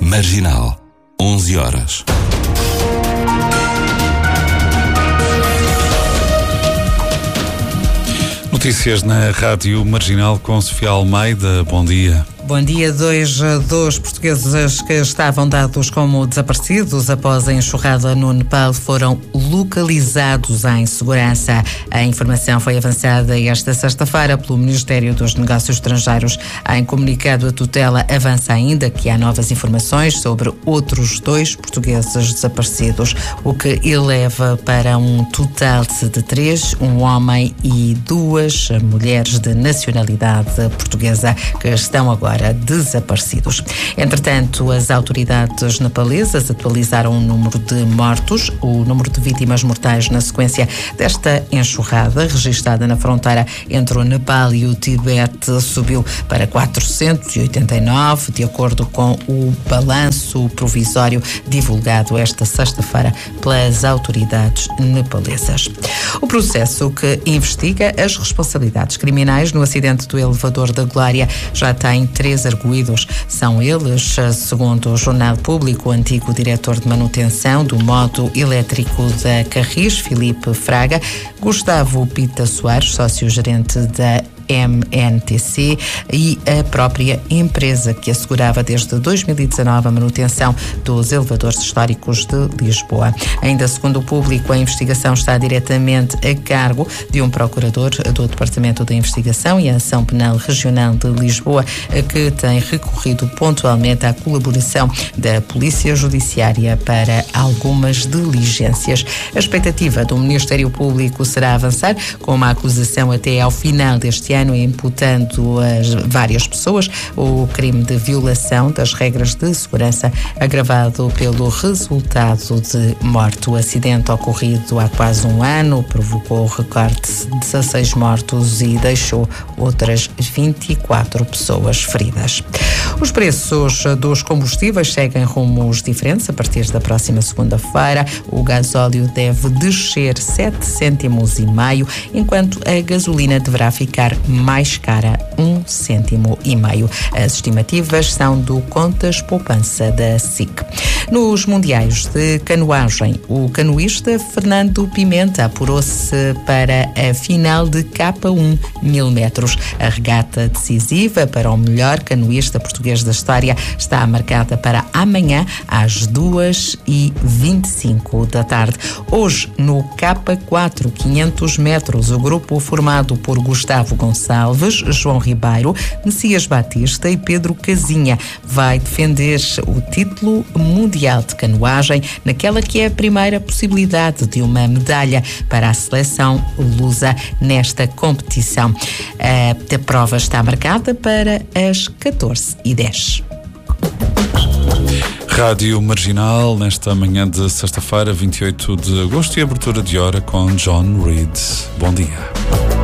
Marginal, 11 horas. Notícias na Rádio Marginal com Sofia Almeida. Bom dia. Bom dia. Dois portugueses que estavam dados como desaparecidos após a enxurrada no Nepal foram localizados em segurança. A informação foi avançada esta sexta-feira pelo Ministério dos Negócios Estrangeiros. Em comunicado, a tutela avança ainda que há novas informações sobre outros 2 portugueses desaparecidos, o que eleva para um total de 3, um homem e 2 mulheres de nacionalidade portuguesa que estão agora desaparecidos. Entretanto, as autoridades nepalesas atualizaram o número de mortos, o número de vítimas mortais na sequência desta enxurrada registada na fronteira entre o Nepal e o Tibete subiu para 489, de acordo com o balanço provisório divulgado esta sexta-feira pelas autoridades nepalesas. O processo que investiga as responsabilidades criminais no acidente do elevador da Glória já tem 3 arguidos. São eles, segundo o Jornal Público, o antigo diretor de manutenção do modo elétrico da Carris, Filipe Fraga, Gustavo Pita Soares, sócio-gerente da MNTC, e a própria empresa que assegurava desde 2019 a manutenção dos elevadores históricos de Lisboa. Ainda segundo o Público, a investigação está diretamente a cargo de um procurador do Departamento de Investigação e Ação Penal Regional de Lisboa, que tem recorrido pontualmente à colaboração da Polícia Judiciária para algumas diligências. A expectativa do Ministério Público será avançar com uma acusação até ao final deste ano, imputando a várias pessoas o crime de violação das regras de segurança agravado pelo resultado de morte. O acidente ocorrido há quase um ano provocou o recorde de 16 mortos e deixou outras 24 pessoas feridas. Os preços dos combustíveis seguem rumos diferentes a partir da próxima segunda-feira. O gasóleo deve descer 7,5 cêntimos, enquanto a gasolina deverá ficar mais cara, 1,5 cêntimo. As estimativas são do Contas Poupança da SIC. Nos mundiais de canoagem, o canoísta Fernando Pimenta apurou-se para a final de K1 1000 metros. A regata decisiva para o melhor canoísta português da história está marcada para amanhã às 2h25 da tarde. Hoje, no K4 500 metros, o grupo formado por Gustavo Gonçalves, João Ribeiro, Messias Batista e Pedro Casinha vai defender o título mundial de canoagem naquela que é a primeira possibilidade de uma medalha para a seleção lusa nesta competição. A prova está marcada para as 14h10. Rádio Marginal, nesta manhã de sexta-feira, 28 de agosto, e abertura de hora com John Reid. Bom dia.